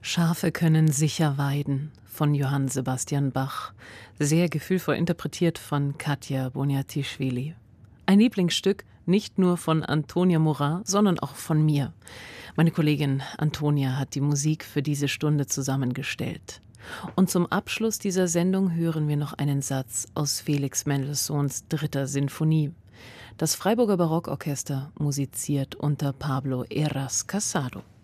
Schafe können sicher weiden von Johann Sebastian Bach, sehr gefühlvoll interpretiert von Katja Boniatischvili. Ein Lieblingsstück nicht nur von Antonia Morin, sondern auch von mir. Meine Kollegin Antonia hat die Musik für diese Stunde zusammengestellt. Und zum Abschluss dieser Sendung hören wir noch einen Satz aus Felix Mendelssohns 3. Sinfonie. Das Freiburger Barockorchester musiziert unter Pablo Heras Casado.